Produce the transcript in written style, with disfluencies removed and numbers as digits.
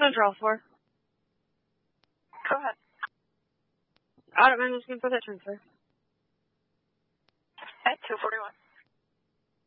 Central 4. Go ahead. Audit man, just going to put that transfer. At 241.